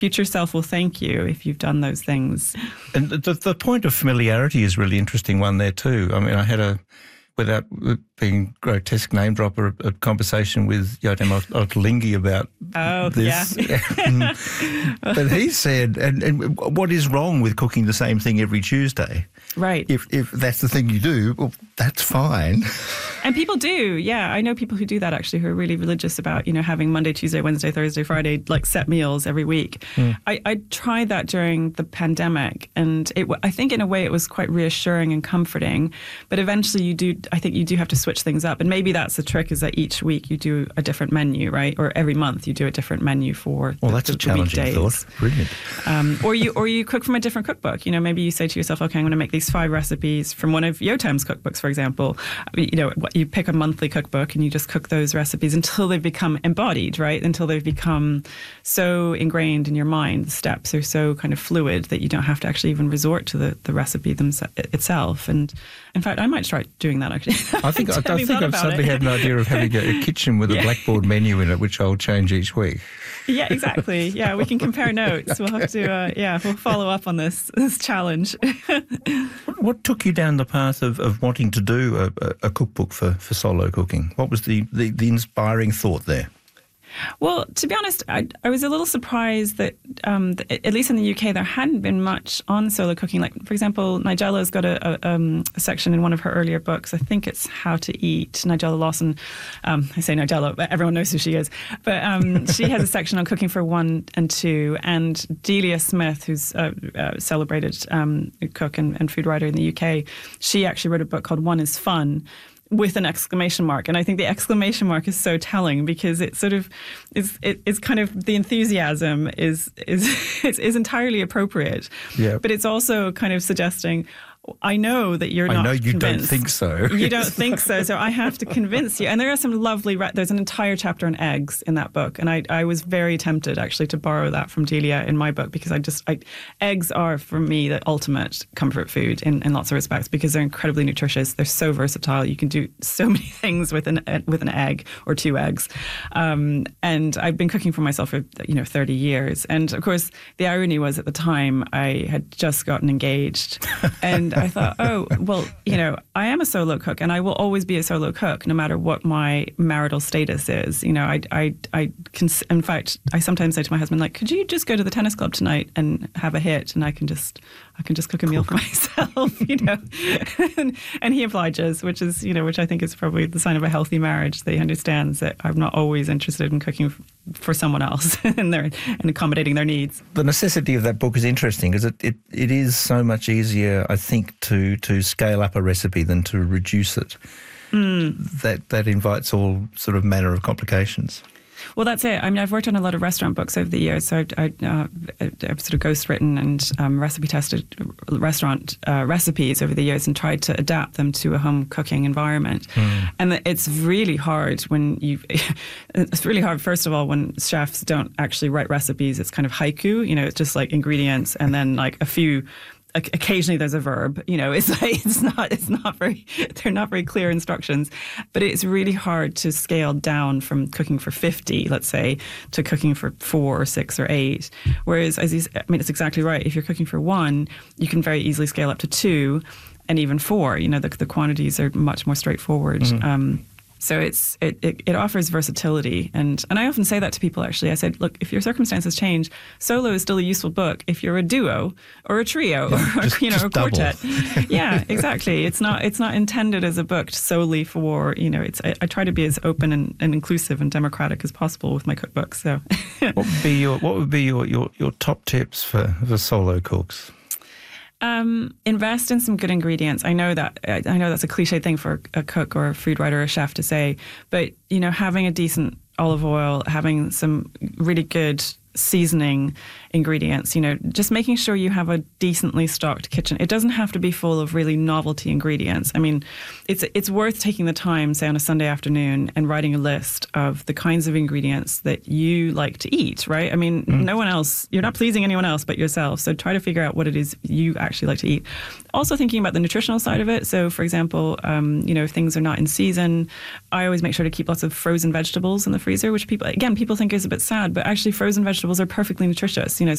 future self will thank you if you've done those things. And the point of familiarity is a really interesting one there too. I mean, I had without being grotesque name dropper, a conversation with Yotam Ottolenghi about this. Yeah. But he said, and what is wrong with cooking the same thing every Tuesday? Right. If that's the thing you do, well, that's fine. And people do, yeah. I know people who do that actually, who are really religious about, having Monday, Tuesday, Wednesday, Thursday, Friday, like set meals every week. I tried that during the pandemic, and I think in a way it was quite reassuring and comforting. But eventually I think you do have to switch things up. And maybe that's the trick, is that each week you do a different menu, right? Or every month you do a different menu for that's a challenging weekdays. Thought. Brilliant. Or you cook from a different cookbook. Maybe you say to yourself, okay, I'm going to make these 5 recipes from one of Yotam's cookbooks, for example. You pick a monthly cookbook and you just cook those recipes until they've become embodied, right? Until they've become so ingrained in your mind. The steps are so kind of fluid that you don't have to actually even resort to the recipe itself. And in fact, I might start doing that actually. I think I've suddenly had an idea of having a kitchen with a blackboard menu in it, which I'll change each week. Yeah, exactly. Yeah, we can compare notes. We'll have to, we'll follow up on this challenge. What took you down the path of wanting to do a cookbook for solo cooking? What was the inspiring thought there? Well, to be honest, I was a little surprised that, at least in the UK, there hadn't been much on solo cooking. Like, for example, Nigella's got a section in one of her earlier books. I think it's How to Eat. Nigella Lawson, I say Nigella, but everyone knows who she is. But she has a section on cooking for 1 and 2. And Delia Smith, who's a celebrated cook and food writer in the UK, she actually wrote a book called One is Fun, with an exclamation mark. And I think the exclamation mark is so telling, because it sort of is kind of, the enthusiasm is entirely appropriate. Yeah. But it's also kind of suggesting, I know that you're not I know you convinced. don't think so. You don't think so, so I have to convince you. And there are some lovely, there's an entire chapter on eggs in that book. And I was very tempted actually to borrow that from Delia in my book, because eggs are for me the ultimate comfort food in lots of respects, because they're incredibly nutritious. They're so versatile. You can do so many things with an egg or 2 eggs. And I've been cooking for myself for 30 years. And of course, the irony was, at the time I had just gotten engaged, and I thought, I am a solo cook, and I will always be a solo cook, no matter what my marital status is. In fact, I sometimes say to my husband, like, could you just go to the tennis club tonight and have a hit, and I can just cook a meal for myself, and he obliges, which I think is probably the sign of a healthy marriage. That he understands that I'm not always interested in cooking for someone else and accommodating their needs. The necessity of that book is interesting, because it is so much easier, I think, to scale up a recipe than to reduce it. That invites all sort of manner of complications. Well, that's it. I mean, I've worked on a lot of restaurant books over the years, so I've sort of ghostwritten and recipe tested restaurant recipes over the years and tried to adapt them to a home cooking environment. And it's really hard it's really hard, first of all, when chefs don't actually write recipes. It's kind of haiku, it's just like ingredients and then like a few. Occasionally there's a verb, it's not they're not very clear instructions, but it's really hard to scale down from cooking for 50, let's say, to cooking for 4 or 6 or 8. Whereas, it's exactly right. If you're cooking for 1, you can very easily scale up to 2 and even 4. The quantities are much more straightforward. So it offers versatility. And I often say that to people, actually. I said, look, if your circumstances change, solo is still a useful book if you're a duo or a trio or a quartet. Yeah, exactly. It's not intended as a book solely for, I try to be as open and inclusive and democratic as possible with my cookbooks. So what would be your top tips for solo cooks? Invest in some good ingredients. I know that's a cliche thing for a cook or a food writer or a chef to say, but having a decent olive oil, having some really good seasoning ingredients, just making sure you have a decently stocked kitchen. It doesn't have to be full of really novelty ingredients. I mean, it's worth taking the time, say on a Sunday afternoon, and writing a list of the kinds of ingredients that you like to eat, right? I mean, no one else, you're not pleasing anyone else but yourself. So try to figure out what it is you actually like to eat. Also thinking about the nutritional side of it. So for example, if things are not in season, I always make sure to keep lots of frozen vegetables in the freezer, which people think is a bit sad, but actually frozen vegetables are perfectly nutritious.